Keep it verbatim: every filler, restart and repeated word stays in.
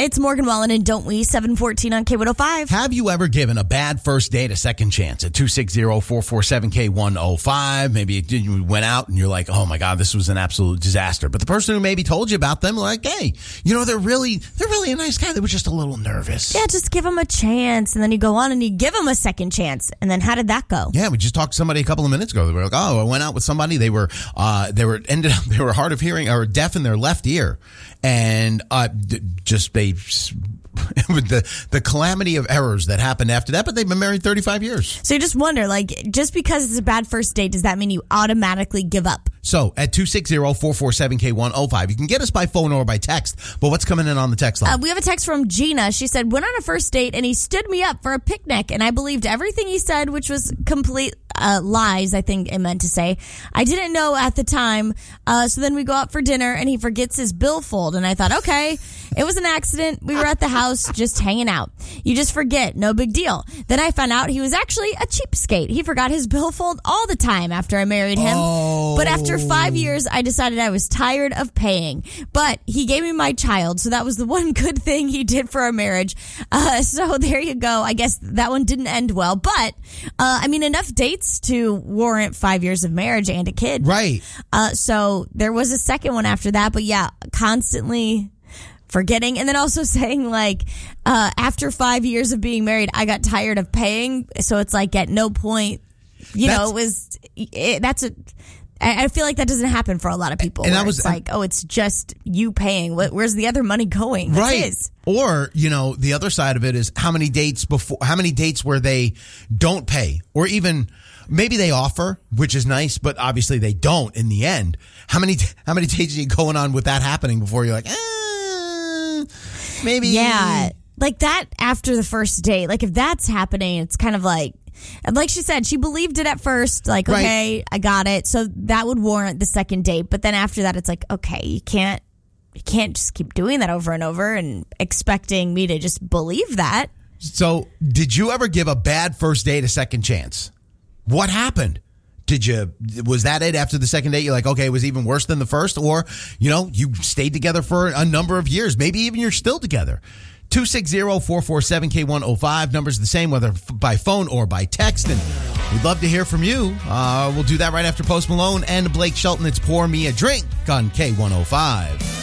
It's Morgan Wallen and Don't We, seven fourteen on K one oh five. Have you ever given a bad first date a second chance? At two six zero, four four seven, K one oh five. Maybe you went out and you're like, oh my God, this was an absolute disaster. But the person who maybe told you about them, like, hey, you know, they're really, they're really a nice guy. They were just a little nervous. Yeah, just give them a chance. And then you go on and you give them a second chance. And then how did that go? Yeah, we just talked to somebody a couple of minutes ago. They were like, oh, I went out with somebody. They were, uh, they were, ended up, they were hard of hearing or deaf in their left ear. And, uh, just they, with the, the calamity of errors that happened after that, but they've been married thirty-five years. So you just wonder, like, just because it's a bad first date, does that mean you automatically give up? So at two six zero, four four seven, K one oh five, you can get us by phone or by text. But what's coming in on the text line? Uh, we have a text from Gina. She said, went on a first date and he stood me up for a picnic and I believed everything he said, which was complete uh, lies, I think it meant to say. I didn't know at the time. Uh, so then we go out for dinner and he forgets his billfold. And I thought, okay, it was an accident. We were at the house just hanging out. You just forget. No big deal. Then I found out he was actually a cheapskate. He forgot his billfold all the time after I married him. Oh. But after five years, I decided I was tired of paying. But he gave me my child, so that was the one good thing he did for our marriage. Uh, so there you go. I guess that one didn't end well. But, uh, I mean, enough dates to warrant five years of marriage and a kid. Right. Uh, so there was a second one after that. But yeah, constantly forgetting. And then also saying, like, uh, after five years of being married, I got tired of paying. So it's like at no point, you That's- know, it was, it, that's a, I feel like that doesn't happen for a lot of people. And where I was it's like, oh, it's just you paying. Where's the other money going? That's right. his. Or, you know, the other side of it is how many dates before, how many dates where they don't pay, or even maybe they offer, which is nice, but obviously they don't in the end. How many, how many dates are you going on with that happening before you're like, eh, maybe. Yeah. Like that after the first date. Like if that's happening, it's kind of like, and like she said, she believed it at first, like, Right. okay, I got it. So that would warrant the second date. But then after that, it's like, okay, you can't, you can't just keep doing that over and over and expecting me to just believe that. So did you ever give a bad first date a second chance? What happened? Did you, was that it after the second date? You're like, okay, it was even worse than the first, or, you know, you stayed together for a number of years. Maybe even you're still together. two six zero, four four seven, K one oh five. Number's the same, whether by phone or by text. And we'd love to hear from you. Uh, we'll do that right after Post Malone and Blake Shelton. It's Pour Me a Drink on K one oh five.